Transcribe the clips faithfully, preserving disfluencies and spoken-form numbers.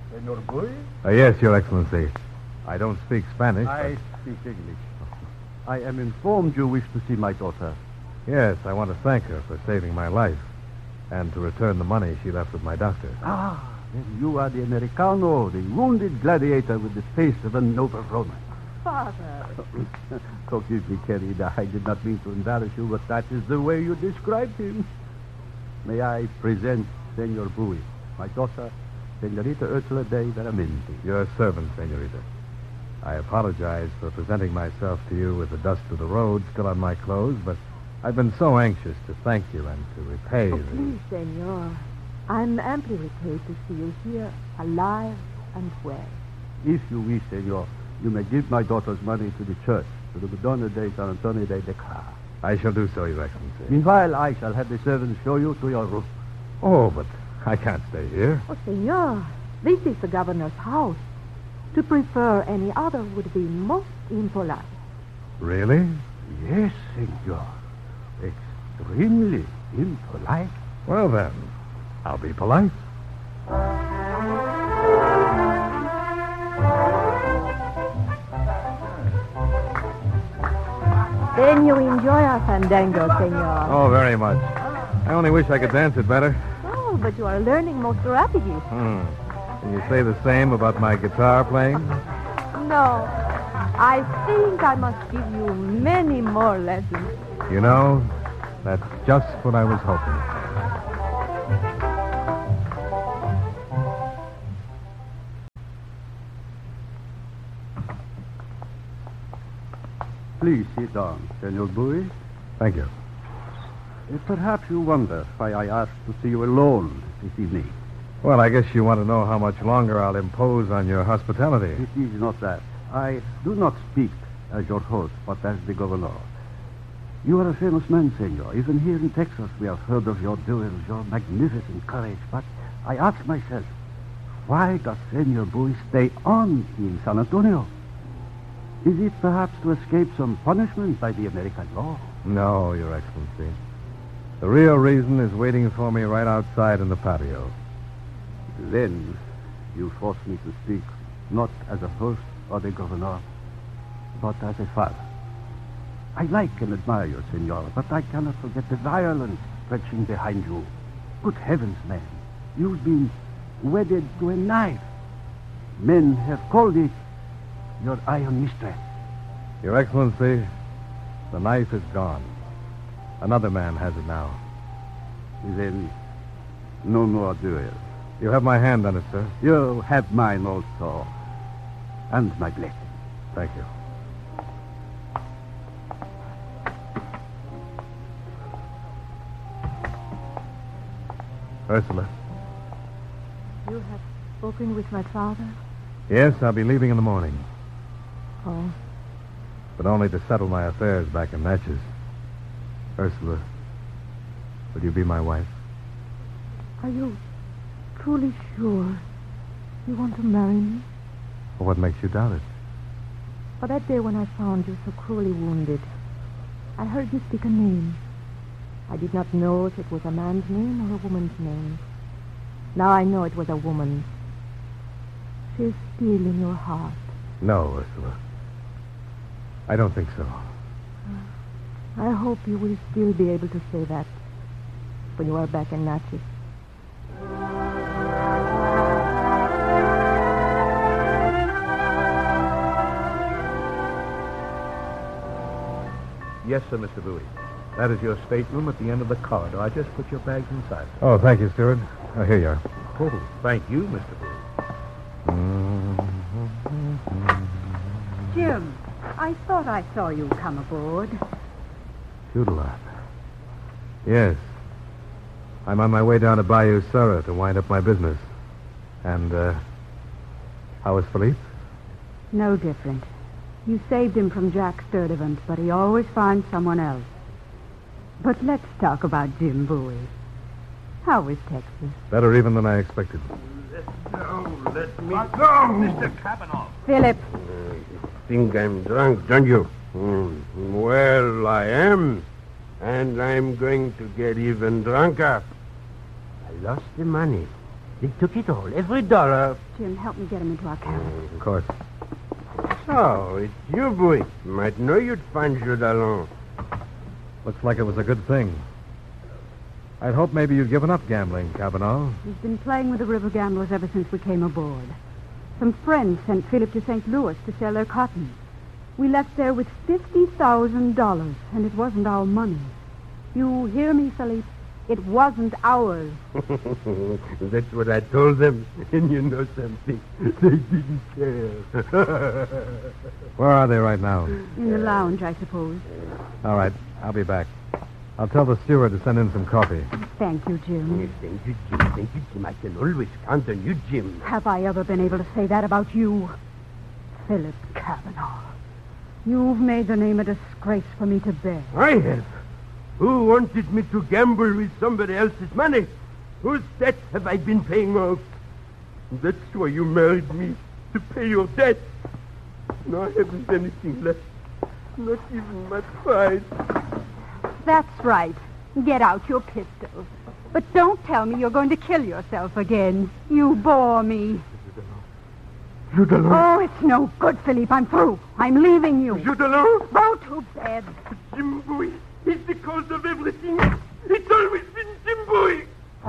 Senor Bowie? Uh, yes, Your Excellency. I don't speak Spanish. I speak English. I am informed you wish to see my daughter. But... Yes, I want to thank her for saving my life and to return the money she left with my doctor. Ah, then you are the Americano, the wounded gladiator with the face of a noble Roman. Father. Forgive me, Querida. I did not mean to embarrass you, but that is the way you described him. May I present Senor Bowie, my daughter, Senorita Ursula de Veramendi. Your servant, Senorita. I apologize for presenting myself to you with the dust of the road still on my clothes, but I've been so anxious to thank you and to repay Oh, the... please, senor. I'm amply repaid to see you here, alive and well. If you wish, Senor, you may give my daughter's money to the church, to the Madonna de San Antonio de Decra. I shall do so, Your Excellency. Meanwhile, I shall have the servants show you to your room. Oh, but I can't stay here. Oh, senor, this is the governor's house. To prefer any other would be most impolite. Really? Yes, Senor. Extremely impolite. Well, then, I'll be polite. Then you enjoy our fandango, senor. Oh, very much. I only wish I could dance it better. Oh, but you are learning most rapidly. Hmm. Can you say the same about my guitar playing? No. I think I must give you many more lessons. You know, that's just what I was hoping. Please sit down, Senor Bowie. Thank you. Uh, Perhaps you wonder why I asked to see you alone this evening. Well, I guess you want to know how much longer I'll impose on your hospitality. It is not that. I do not speak as your host, but as the governor. You are a famous man, senor. Even here in Texas, we have heard of your duels, your magnificent courage. But I ask myself, why does Senor Bowie stay on in San Antonio? Is it perhaps to escape some punishment by the American law? No, Your Excellency. The real reason is waiting for me right outside in the patio. Then you force me to speak not as a host or the governor, but as a father. I like and admire you, senor, but I cannot forget the violence stretching behind you. Good heavens, man. You've been wedded to a knife. Men have called it your iron mistress. Your Excellency, the knife is gone. Another man has it now. Then no more duels. You have my hand on it, sir. You have mine also. And my blessing. Thank you. Ursula. You have spoken with my father? Yes, I'll be leaving in the morning, Oh, but only to settle my affairs back in Natchez. Ursula, will you be my wife? are you truly sure you want to marry me? Well, what makes you doubt it? For that day when I found you so cruelly wounded, I heard you speak a name. I did not know if it was a man's name or a woman's name. Now I know it was a woman's. She is still in your heart. No, Ursula. I don't think so. I hope you will still be able to say that when you are back in Natchez. Yes, sir, Mister Bowie. That is your stateroom at the end of the corridor. I just put your bags inside. Oh, thank you, steward. Oh, here you are. Oh, thank you, Mister Bowie. Jim, I thought I saw you come aboard. Toodalot. Yes. I'm on my way down to Bayou Sura to wind up my business. And, uh, how is Philippe? No different. You saved him from Jack Sturdivant, but he always finds someone else. But let's talk about Jim Bowie. How is Texas? Better even than I expected. No, let me go. Mister Kavanaugh. Philip, Think I'm drunk, don't you? Hmm. Well, I am. And I'm going to get even drunker. I lost the money. They took it all, every dollar. Jim, help me get him into our cabin. Of course. So, it's you, boy. Might know you'd find Joe Dallon. Looks like it was a good thing. I'd hoped maybe you'd given up gambling, Cavanaugh. He's been playing with the river gamblers ever since we came aboard. Some friends sent Philip to Saint Louis to sell their cotton. We left there with fifty thousand dollars, and it wasn't our money. You hear me, Philippe? It wasn't ours. That's what I told them. And you know something? They didn't care. Where are they right now? In the lounge, I suppose. All right, I'll be back. I'll tell the steward to send in some coffee. Thank you, Jim. Yes, thank you, Jim. Thank you, Jim. I can always count on you, Jim. Have I ever been able to say that about you? Philip Cavanaugh. You've made the name a disgrace for me to bear. I have. Who wanted me to gamble with somebody else's money? Whose debt have I been paying off? That's why you married me, to pay your debt. Now I haven't anything left. Not even my pride. That's right. Get out your pistol. But don't tell me you're going to kill yourself again. You bore me. Joe Dallon. Oh, it's no good, Philippe. I'm through. I'm leaving you. Joe Dallon. Go to bed. Jim Boy. It's the cause of everything. It's always been Jim Boy.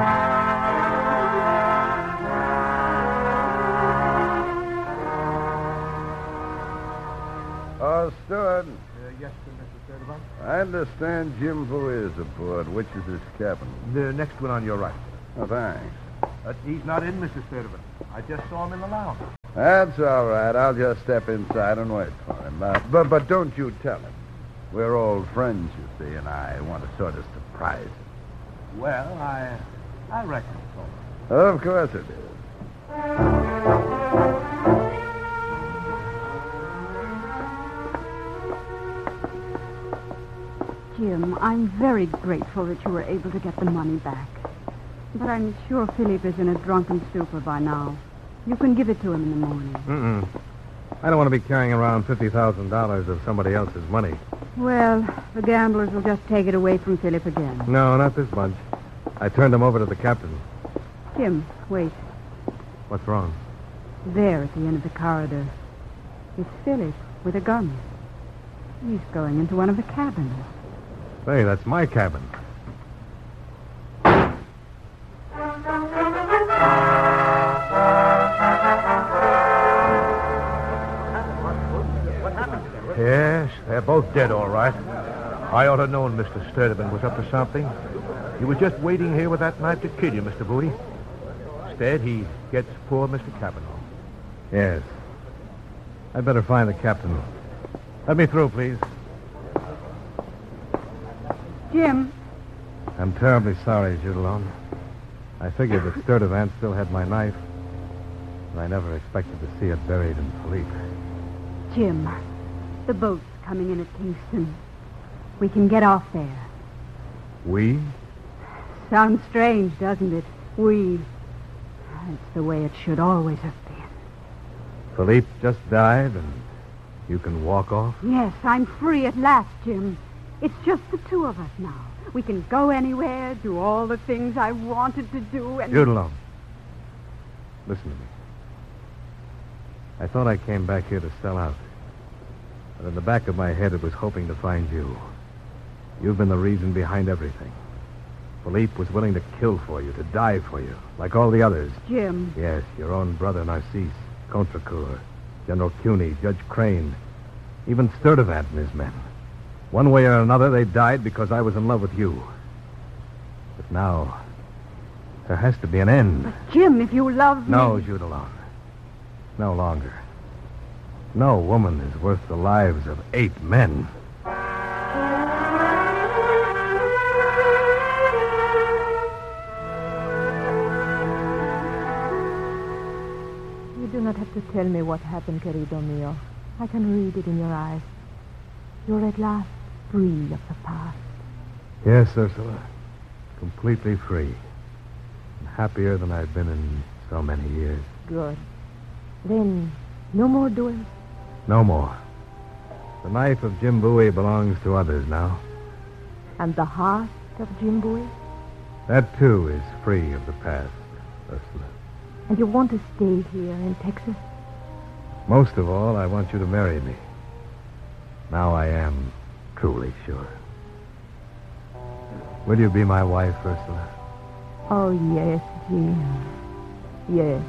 Oh, Steward, Uh, yes, sir, Mister Sturdivant? I understand Jim Bowie is aboard. Which is his cabin? The next one on your right. Oh, thanks. But he's not in, Mister Sturdivant. I just saw him in the lounge. That's all right. I'll just step inside and wait for him. Uh, but, but don't you tell him. We're old friends, you see, and I want to sort of surprise him. Well, I... I reckon so. Of course it is. Jim, I'm very grateful that you were able to get the money back. But I'm sure Philippe is in a drunken stupor by now. You can give it to him in the morning. Mm-mm. I don't want to be carrying around fifty thousand dollars of somebody else's money. Well, the gamblers will just take it away from Philip again. No, not this bunch. I turned them over to the captain. Jim, wait. What's wrong? There at the end of the corridor. It's Philip with a gun. He's going into one of the cabins. Hey, that's my cabin. Yes, they're both dead, all right. I ought to have known Mister Sturdivant was up to something. He was just waiting here with that knife to kill you, Mister Bowie. Instead, he gets poor Mister Cavanaugh. Yes. I'd better find the captain. Let me through, please. Jim, I'm terribly sorry, Judelon. I figured that Sturdivant still had my knife, but I never expected to see it buried in Philippe. Jim, the boat's coming in at Kingston. We can get off there. We? Sounds strange, doesn't it? We. It's the way it should always have been. Philippe just died, and you can walk off? Yes, I'm free at last, Jim. It's just the two of us now. We can go anywhere, do all the things I wanted to do, and... Judelon, listen to me. I thought I came back here to sell out. But in the back of my head, it was hoping to find you. You've been the reason behind everything. Philippe was willing to kill for you, to die for you, like all the others. Jim. Yes, your own brother Narcisse, Contrecoeur, General Cuny, Judge Crane, even Sturdivant and his men. One way or another, they died because I was in love with you. But now, there has to be an end. But Jim, if you love me... No, Judelon. No longer. No woman is worth the lives of eight men. You do not have to tell me what happened, querido mío. I can read it in your eyes. You're at last free of the past. Yes, Ursula. Completely free. And happier than I've been in so many years. Good. Then, no more duels? No more. The knife of Jim Bowie belongs to others now. And the heart of Jim Bowie? That, too, is free of the past, Ursula. And you want to stay here in Texas? Most of all, I want you to marry me. Now I am truly sure. Will you be my wife, Ursula? Oh, yes, Jim. Yes.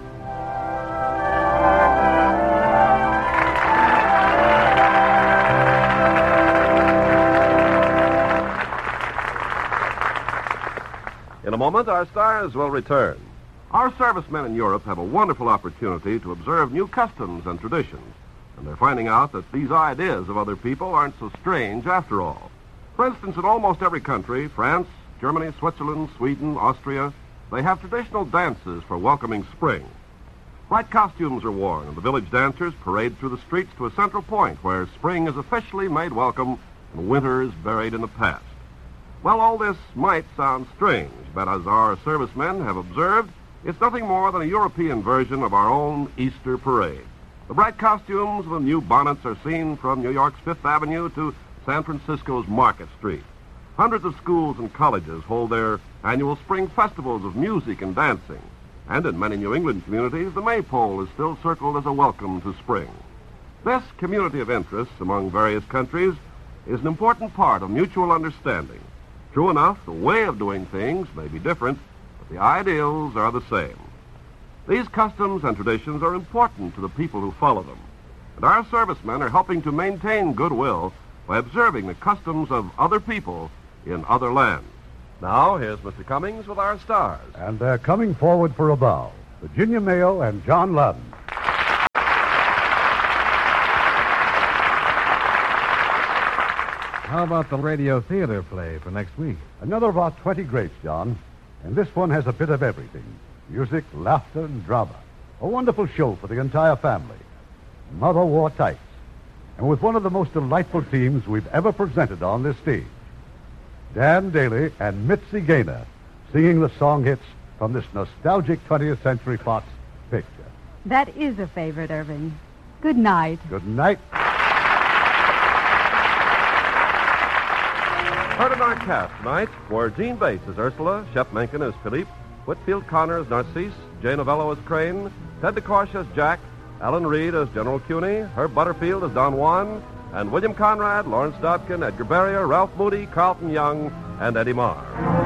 In a moment, our stars will return. Our servicemen in Europe have a wonderful opportunity to observe new customs and traditions, and they're finding out that these ideas of other people aren't so strange after all. For instance, in almost every country, France, Germany, Switzerland, Sweden, Austria, they have traditional dances for welcoming spring. Bright costumes are worn, and the village dancers parade through the streets to a central point where spring is officially made welcome and winter is buried in the past. Well, all this might sound strange, but as our servicemen have observed, it's nothing more than a European version of our own Easter parade. The bright costumes and the new bonnets are seen from New York's Fifth Avenue to San Francisco's Market Street. Hundreds of schools and colleges hold their annual spring festivals of music and dancing. And in many New England communities, the maypole is still circled as a welcome to spring. This community of interests among various countries is an important part of mutual understanding. True enough, the way of doing things may be different, but the ideals are the same. These customs and traditions are important to the people who follow them, and our servicemen are helping to maintain goodwill by observing the customs of other people in other lands. Now, here's Mister Cummings with our stars. And they're coming forward for a bow. Virginia Mayo and John Loudon. How about the radio theater play for next week? Another of our twenty greats, John. And this one has a bit of everything. Music, laughter, and drama. A wonderful show for the entire family. Mother wore tights. And with one of the most delightful teams we've ever presented on this stage. Dan Daly and Mitzi Gaynor singing the song hits from this nostalgic twentieth Century Fox picture. That is a favorite, Irving. Good night. Good night. Heard in our cast tonight were Jean Bates as Ursula, Shep Menken as Philippe, Whitfield Connor as Narcisse, Jay Novello as Crane, Ted DeKorsh as Jack, Alan Reed as General Cuny, Herb Butterfield as Don Juan, and William Conrad, Lawrence Dobkin, Edgar Barrier, Ralph Moody, Carlton Young, and Eddie Marr.